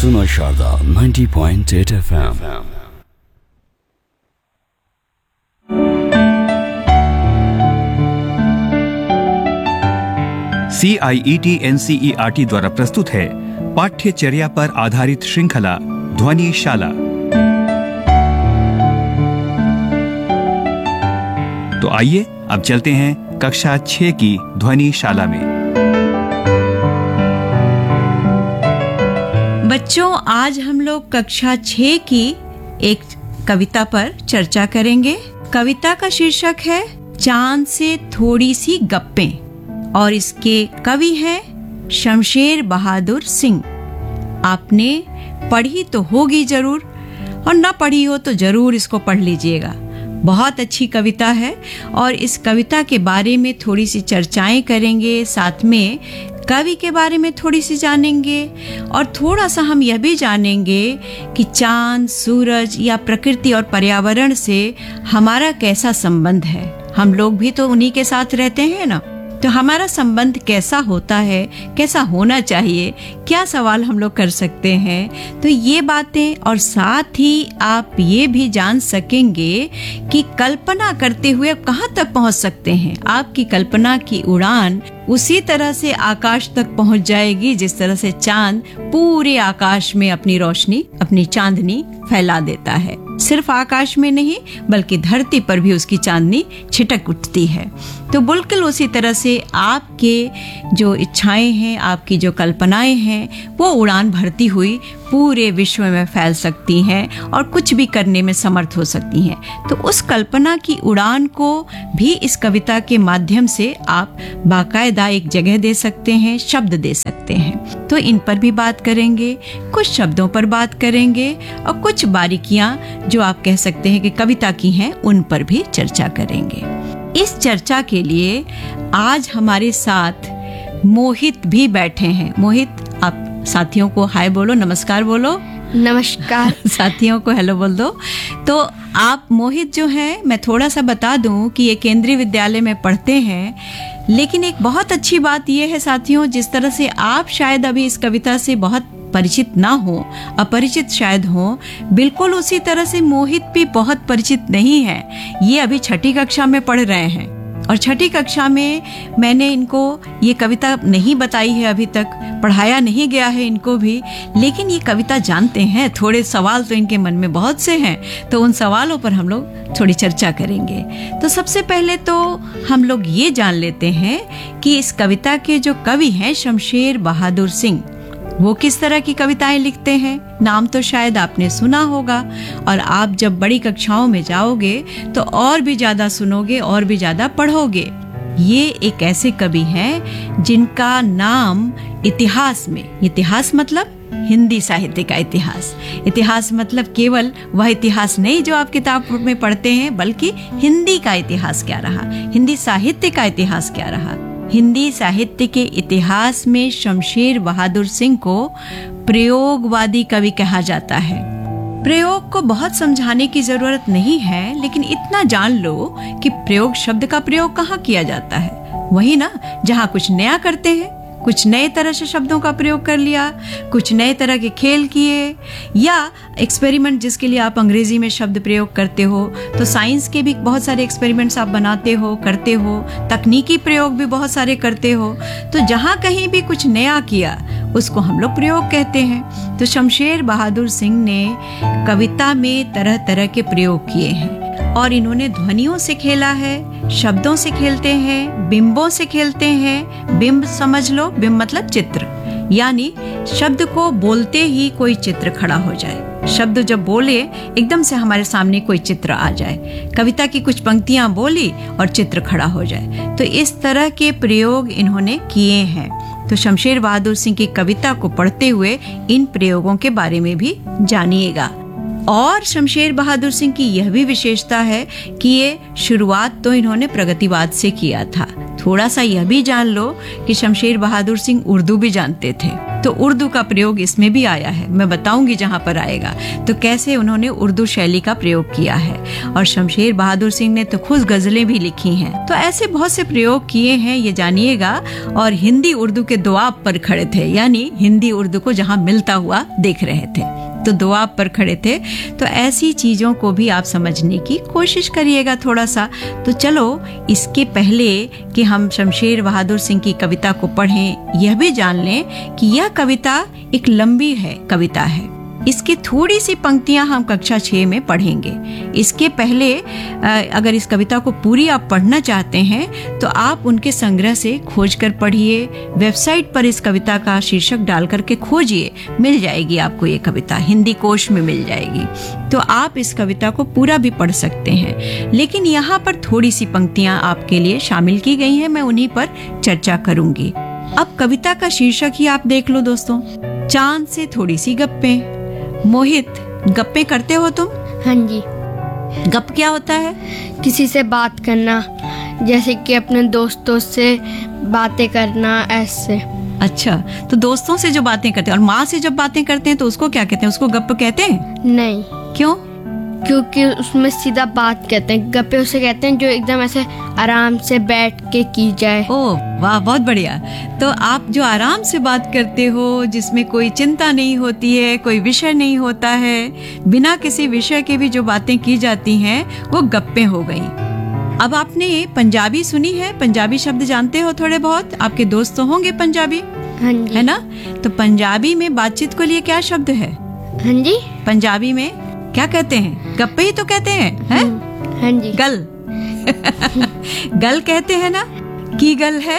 सुनो Sharda 90.8 FM। CIET NCERT द्वारा प्रस्तुत है पाठ्यचर्या पर आधारित श्रृंखला ध्वनिशाला। तो आइए अब चलते हैं कक्षा 6 की ध्वनिशाला में। बच्चों, आज हम लोग कक्षा 6 की एक कविता पर चर्चा करेंगे। कविता का शीर्षक है चांद से थोड़ी सी गप्पें और इसके कवि हैं शमशेर बहादुर सिंह। आपने पढ़ी तो होगी जरूर, और ना पढ़ी हो तो जरूर इसको पढ़ लीजिएगा। बहुत अच्छी कविता है और इस कविता के बारे में थोड़ी सी चर्चाएं करेंगे, साथ में कवि के बारे में थोड़ी सी जानेंगे और थोड़ा सा हम यह भी जानेंगे कि चांद, सूरज या प्रकृति और पर्यावरण से हमारा कैसा संबंध है। हम लोग भी तो उन्हीं के साथ रहते हैं ना, तो हमारा संबंध कैसा होता है, कैसा होना चाहिए, क्या सवाल हम लोग कर सकते हैं। तो ये बातें, और साथ ही आप ये भी जान सकेंगे कि कल्पना करते हुए कहाँ तक पहुँच सकते हैं। आपकी कल्पना की उड़ान उसी तरह से आकाश तक पहुंच जाएगी जिस तरह से चांद पूरे आकाश में अपनी रोशनी, अपनी चांदनी फैला देता है। सिर्फ आकाश में नहीं बल्कि धरती पर भी उसकी चांदनी छिटक उठती है। तो बिल्कुल उसी तरह से आपके जो इच्छाएं हैं, आपकी जो कल्पनाएं हैं, वो उड़ान भरती हुई पूरे विश्व में फैल सकती हैं और कुछ भी करने में समर्थ हो सकती हैं। तो उस कल्पना की उड़ान को भी इस कविता के माध्यम से आप बाकायदा एक जगह दे सकते हैं, शब्द दे सकते हैं। तो इन पर भी बात करेंगे, कुछ शब्दों पर बात करेंगे और कुछ बारीकियां जो आप कह सकते हैं कि कविता की हैं, उन पर भी चर्चा करेंगे। इस चर्चा के लिए आज हमारे साथ मोहित भी बैठे हैं। मोहित, आप साथियों को हाय बोलो, नमस्कार बोलो। नमस्कार। साथियों को हेलो बोल दो। तो आप मोहित जो हैं, मैं थोड़ा सा बता दूं कि ये केंद्रीय विद्यालय में पढ़ते हैं, लेकिन एक बहुत अच्छी बात ये है साथियों, जिस तरह से आप शायद अभी इस कविता से बहुत परिचित ना हो, अपरिचित शायद हो, बिल्कुल उसी तरह से मोहित भी बहुत परिचित नहीं है। ये अभी 6ठी कक्षा में पढ़ रहे हैं और 6ठी कक्षा में मैंने इनको ये कविता नहीं बताई है, अभी तक पढ़ाया नहीं गया है इनको भी, लेकिन ये कविता जानते हैं। थोड़े सवाल तो इनके मन में बहुत से हैं, तो उन सवालों पर हम लोग थोड़ी चर्चा करेंगे। तो सबसे पहले तो हम लोग ये जान लेते हैं कि इस कविता के जो कवि हैं शमशेर बहादुर सिंह, वो किस तरह की कविताएं लिखते हैं। नाम तो शायद आपने सुना होगा, और आप जब बड़ी कक्षाओं में जाओगे तो और भी ज्यादा सुनोगे और भी ज्यादा पढ़ोगे। ये एक ऐसे कवि हैं जिनका नाम इतिहास में, इतिहास मतलब हिंदी साहित्य का इतिहास, इतिहास मतलब केवल वह इतिहास नहीं जो आप किताब में पढ़ते हैं, बल्कि हिंदी का इतिहास क्या रहा, हिंदी साहित्य का इतिहास क्या रहा। हिंदी साहित्य के इतिहास में शमशेर बहादुर सिंह को प्रयोगवादी कवि कहा जाता है। प्रयोग को बहुत समझाने की जरूरत नहीं है, लेकिन इतना जान लो कि प्रयोग शब्द का प्रयोग कहाँ किया जाता है। वही ना, जहाँ कुछ नया करते हैं, कुछ नए तरह से शब्दों का प्रयोग कर लिया, कुछ नए तरह के खेल किए, या एक्सपेरिमेंट जिसके लिए आप अंग्रेजी में शब्द प्रयोग करते हो, तो साइंस के भी बहुत सारे एक्सपेरिमेंट्स आप बनाते हो, करते हो, तकनीकी प्रयोग भी बहुत सारे करते हो। तो जहाँ कहीं भी कुछ नया किया उसको हम लोग प्रयोग कहते हैं। तो शमशेर बहादुर सिंह ने कविता में तरह तरह के प्रयोग किए हैं और इन्होंने ध्वनियों से खेला है, शब्दों से खेलते हैं, बिंबों से खेलते हैं। बिंब समझ लो, बिंब मतलब चित्र, यानी शब्द को बोलते ही कोई चित्र खड़ा हो जाए। शब्द जब बोले एकदम से हमारे सामने कोई चित्र आ जाए, कविता की कुछ पंक्तियां बोली और चित्र खड़ा हो जाए। तो इस तरह के प्रयोग इन्होंने किए हैं। तो शमशेर बहादुर सिंह की कविता को पढ़ते हुए इन प्रयोगों के बारे में भी जानिएगा। और शमशेर बहादुर सिंह की यह भी विशेषता है कि ये शुरुआत तो इन्होंने प्रगतिवाद से किया था। थोड़ा सा यह भी जान लो कि शमशेर बहादुर सिंह उर्दू भी जानते थे। तो उर्दू का प्रयोग इसमें भी आया है, मैं बताऊंगी जहां पर आएगा। तो कैसे उन्होंने उर्दू शैली का प्रयोग किया है। और शमशेर बहादुर सिंह ने तो खुद गजलें भी लिखी हैं। तो ऐसे बहुत से प्रयोग किए हैं, ये जानिएगा। और हिंदी उर्दू के दोआब पर खड़े थे, यानी हिंदी उर्दू को जहां मिलता हुआ देख रहे थे, तो दोआब पर खड़े थे। तो ऐसी चीजों को भी आप समझने की कोशिश करिएगा थोड़ा सा। तो चलो, इसके पहले कि हम शमशेर बहादुर सिंह की कविता को पढ़ें, यह भी जान लें कि यह कविता एक लंबी कविता है। इसकी थोड़ी सी पंक्तियां हम कक्षा 6 में पढ़ेंगे। इसके पहले अगर इस कविता को पूरी आप पढ़ना चाहते हैं तो आप उनके संग्रह से खोज कर पढ़िए। वेबसाइट पर इस कविता का शीर्षक डाल करके खोजिए, मिल जाएगी आपको ये कविता, हिंदी कोश में मिल जाएगी। तो आप इस कविता को पूरा भी पढ़ सकते हैं, लेकिन यहाँ पर थोड़ी सी पंक्तियां आपके लिए शामिल की गई हैं, मैं उन्हीं पर चर्चा करूंगी। अब कविता का शीर्षक ही आप देख लो दोस्तों, चांद से थोड़ी सी गप्पें। मोहित, गप्पे करते हो तुम? हाँ जी। गप क्या होता है? किसी से बात करना, जैसे कि अपने दोस्तों से बातें करना, ऐसे। अच्छा, तो दोस्तों से जो बातें करते हैं, और माँ से जब बातें करते हैं तो उसको क्या कहते हैं? उसको गप कहते हैं? नहीं। क्यों? क्योंकि उसमें सीधा बात कहते हैं। गप्पे उसे कहते हैं जो एकदम ऐसे आराम से बैठ के की जाए। ओह वाह, बहुत बढ़िया। तो आप जो आराम से बात करते हो, जिसमें कोई चिंता नहीं होती है, कोई विषय नहीं होता है, बिना किसी विषय के भी जो बातें की जाती हैं, वो गप्पे हो गई। अब आपने पंजाबी सुनी है, पंजाबी शब्द जानते हो थोड़े बहुत? आपके दोस्त तो होंगे पंजाबी, हाँ जी। है ना? तो पंजाबी में बातचीत के लिए क्या शब्द है? हाँ जी। पंजाबी में क्या कहते हैं? गप्पे ही तो कहते हैं, हैं? हाँ जी। गल गल कहते हैं ना, की गल है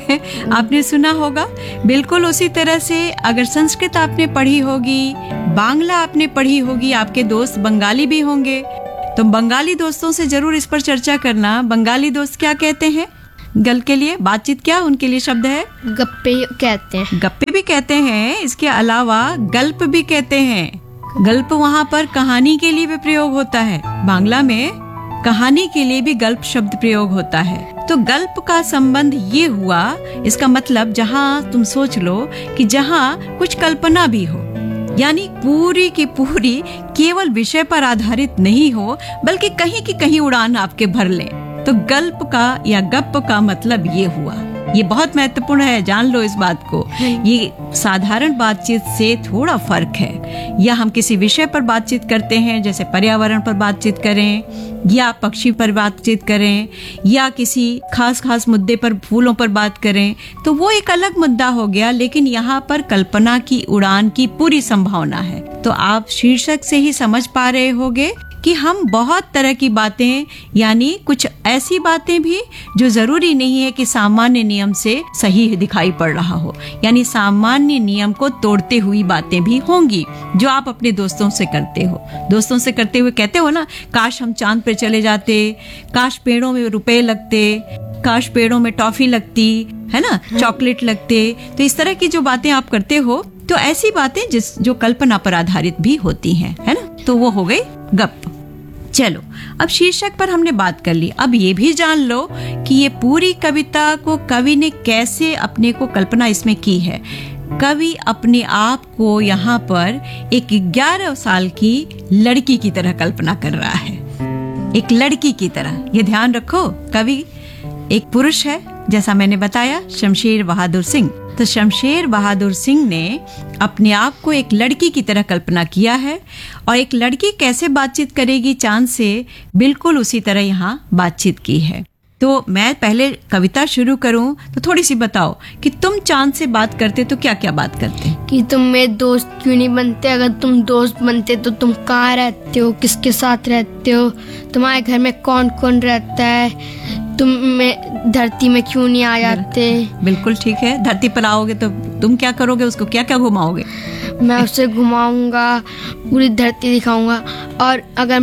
आपने सुना होगा। बिल्कुल उसी तरह से अगर संस्कृत आपने पढ़ी होगी, बांग्ला आपने पढ़ी होगी, आपके दोस्त बंगाली भी होंगे, तो बंगाली दोस्तों से जरूर इस पर चर्चा करना। बंगाली दोस्त क्या कहते हैं गल के लिए? बातचीत क्या उनके लिए शब्द है? गप्पे कहते हैं। गप्पे भी कहते हैं, इसके अलावा गल्प भी कहते हैं। गल्प वहाँ पर कहानी के लिए भी प्रयोग होता है। बांग्ला में कहानी के लिए भी गल्प शब्द प्रयोग होता है। तो गल्प का संबंध ये हुआ, इसका मतलब जहाँ तुम सोच लो कि जहाँ कुछ कल्पना भी हो, यानी पूरी की पूरी केवल विषय पर आधारित नहीं हो, बल्कि कहीं की कहीं उड़ान आपके भर ले, तो गल्प का या गप का मतलब ये हुआ। ये बहुत महत्वपूर्ण है, जान लो इस बात को। ये साधारण बातचीत से थोड़ा फर्क है। या हम किसी विषय पर बातचीत करते हैं, जैसे पर्यावरण पर बातचीत करें, या पक्षी पर बातचीत करें, या किसी खास मुद्दे पर, फूलों पर बात करें, तो वो एक अलग मुद्दा हो गया। लेकिन यहाँ पर कल्पना की उड़ान की पूरी संभावना है। तो आप शीर्षक से ही समझ पा रहे होंगे कि हम बहुत तरह की बातें, यानी कुछ ऐसी बातें भी जो जरूरी नहीं है कि सामान्य नियम से सही दिखाई पड़ रहा हो, यानी सामान्य नियम को तोड़ते हुई बातें भी होंगी जो आप अपने दोस्तों से करते हो। दोस्तों से करते हुए कहते हो ना, काश हम चांद पे चले जाते, काश पेड़ों में रुपए लगते, काश पेड़ों में टॉफी लगती, है ना, चॉकलेट लगते। तो इस तरह की जो बातें आप करते हो, तो ऐसी बातें जो कल्पना पर आधारित भी होती हैं, है ना, तो वो हो गई गप। चलो, अब शीर्षक पर हमने बात कर ली। अब ये भी जान लो कि ये पूरी कविता को कवि ने कैसे अपने को कल्पना इसमें की है। कवि अपने आप को यहाँ पर एक 11 साल की लड़की की तरह कल्पना कर रहा है, एक लड़की की तरह। ये ध्यान रखो, कवि एक पुरुष है, जैसा मैंने बताया, शमशेर बहादुर सिंह। तो शमशेर बहादुर सिंह ने अपने आप को एक लड़की की तरह कल्पना किया है, और एक लड़की कैसे बातचीत करेगी चांद से, बिल्कुल उसी तरह यहाँ बातचीत की है। तो मैं पहले कविता शुरू करूं तो थोड़ी सी बताओ कि तुम चांद से बात करते तो क्या क्या बात करते? कि तुम मेरे दोस्त क्यों नहीं बनते? अगर तुम दोस्त बनते तो तुम कहाँ रहते हो, किसके साथ रहते हो, तुम्हारे घर में कौन कौन रहता है, तुम धरती में क्यों नहीं आ जाते? बिल्कुल ठीक है। धरती पर आओगे तो तुम क्या करोगे? उसको क्या क्या घुमाओगे? मैं उसे घुमाऊंगा, पूरी धरती दिखाऊंगा। और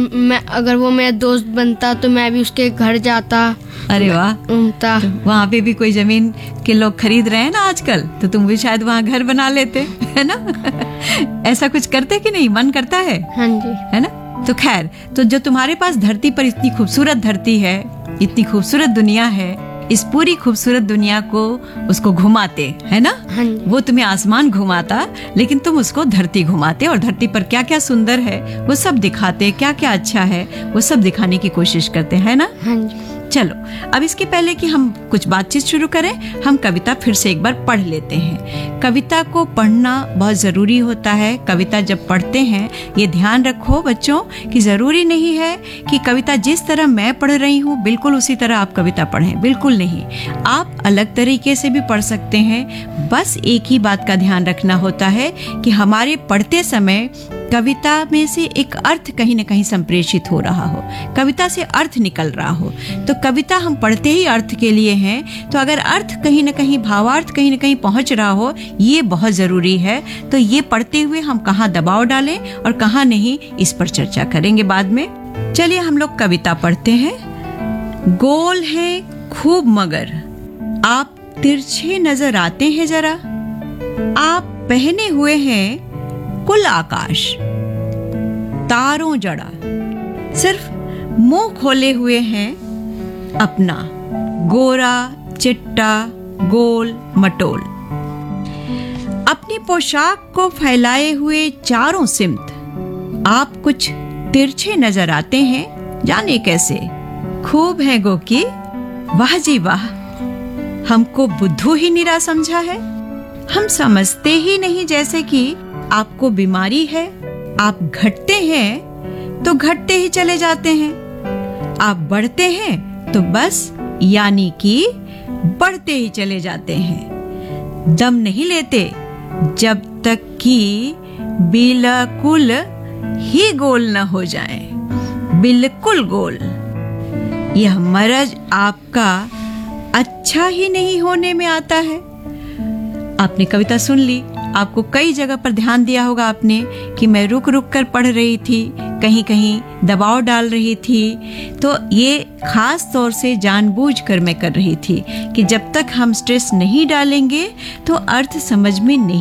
अगर वो मेरा दोस्त बनता तो मैं भी उसके घर जाता। अरे वाह, तो वहाँ पे भी कोई जमीन के लोग खरीद रहे हैं ना आजकल, तो तुम भी शायद वहाँ घर बना लेते, है ना? ऐसा कुछ करते कि नहीं? मन करता है? हाँ जी। है ना? तो खैर, तो जो तुम्हारे पास धरती पर इतनी खूबसूरत धरती है, इतनी खूबसूरत दुनिया है, इस पूरी खूबसूरत दुनिया को उसको घुमाते, है ना? हाँ जी। वो तुम्हें आसमान घुमाता, लेकिन तुम उसको धरती घुमाते, और धरती पर क्या क्या सुंदर है वो सब दिखाते, क्या क्या अच्छा है वो सब दिखाने की कोशिश करते हैं ना? हाँ जी। चलो, अब इसके पहले कि हम कुछ बातचीत शुरू करें, हम कविता फिर से एक बार पढ़ लेते हैं। कविता को पढ़ना बहुत ज़रूरी होता है। कविता जब पढ़ते हैं, ये ध्यान रखो बच्चों कि ज़रूरी नहीं है कि कविता जिस तरह मैं पढ़ रही हूँ बिल्कुल उसी तरह आप कविता पढ़ें, बिल्कुल नहीं। आप अलग तरीके से भी पढ़ सकते हैं। बस एक ही बात का ध्यान रखना होता है कि हमारे पढ़ते समय कविता में से एक अर्थ कहीं न कहीं संप्रेषित हो रहा हो, कविता से अर्थ निकल रहा हो। तो कविता हम पढ़ते ही अर्थ के लिए हैं, तो अगर अर्थ कहीं न कहीं, भावार्थ कहीं न कहीं पहुंच रहा हो, ये बहुत ज़रूरी है। तो ये पढ़ते हुए हम कहाँ दबाव डालें और कहाँ नहीं, इस पर चर्चा करेंगे बाद में। चलिए हम लोग कविता पढ़ते हैं। गोल है खूब मगर आप तिरछे नजर आते हैं जरा, आप पहने हुए हैं कुल आकाश तारों जड़ा, सिर्फ मुंह खोले हुए हैं अपना, गोरा चिट्टा गोल मटोल। अपनी पोशाक को फैलाए हुए चारों सिमत आप कुछ तिरछे नजर आते हैं, जाने कैसे। खूब है गो की, वाह जी वाह, हमको बुद्धू ही निरा समझा है। हम समझते ही नहीं जैसे कि आपको बीमारी है। आप घटते हैं तो घटते ही चले जाते हैं, आप बढ़ते हैं तो बस यानी कि बढ़ते ही चले जाते हैं। दम नहीं लेते जब तक कि बिल्कुल ही गोल न हो जाए, बिल्कुल गोल। यह मरज आपका अच्छा ही नहीं होने में आता है। आपने कविता सुन ली, आपको कई जगह पर ध्यान दिया होगा आपने कि मैं रुक रुक कर पढ़ रही थी, कहीं कहीं दबाव डाल रही थी। तो ये खास तौर से जानबूझकर मैं कर रही थी कि जब तक हम स्ट्रेस नहीं डालेंगे तो अर्थ समझ में नहीं